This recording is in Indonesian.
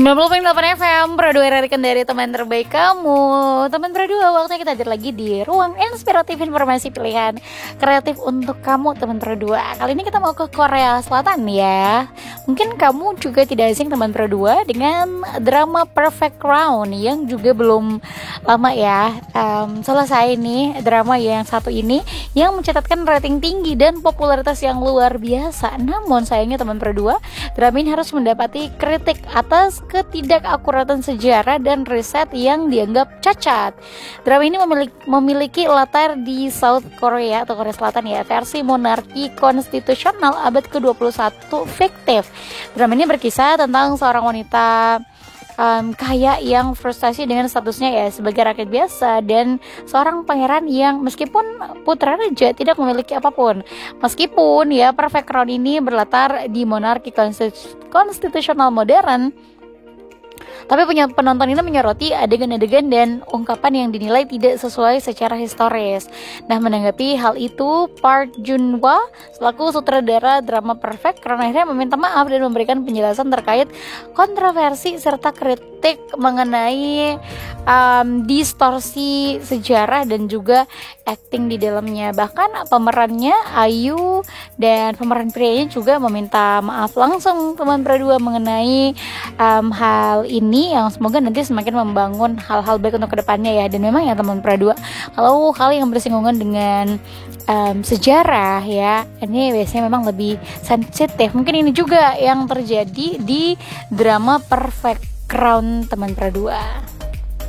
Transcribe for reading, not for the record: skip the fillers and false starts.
90,8 FM Pro 2 Rarikan dari teman terbaik kamu. Teman Pro 2, waktunya kita hadir lagi di ruang inspiratif informasi pilihan kreatif untuk kamu teman Pro 2. Kali ini kita mau ke Korea Selatan ya. Mungkin kamu juga tidak asing teman Pro 2 dengan drama Perfect Crown yang juga belum lama ya selesai nih drama yang satu ini yang mencatatkan rating tinggi dan popularitas yang luar biasa. Namun sayangnya teman Pro 2, drama ini harus mendapati kritik atas ketidakakuratan sejarah dan riset yang dianggap cacat. Drama ini memiliki latar di South Korea atau Korea Selatan ya, versi monarki konstitusional abad ke-21 fiktif. Drama ini berkisah tentang seorang wanita kaya yang frustasi dengan statusnya ya sebagai rakyat biasa dan seorang pangeran yang meskipun putra raja tidak memiliki apapun. Meskipun ya Perfect Crown ini berlatar di monarki konstitusional modern, tapi penonton ini menyoroti adegan-adegan dan ungkapan yang dinilai tidak sesuai secara historis. Nah, menanggapi hal itu, Park Joon-hwa selaku sutradara drama Perfect Crown akhirnya meminta maaf dan memberikan penjelasan terkait kontroversi serta kritik mengenai distorsi sejarah dan juga acting di dalamnya. Bahkan pemerannya Ayu dan pemeran prianya juga meminta maaf langsung teman Pro 2 mengenai hal ini yang semoga nanti semakin membangun hal-hal baik untuk kedepannya ya. Dan memang ya teman Pro 2, kalau hal yang bersinggungan dengan sejarah ya, ini biasanya memang lebih sensitif. Mungkin ini juga yang terjadi di drama Perfect Crown teman Pro 2.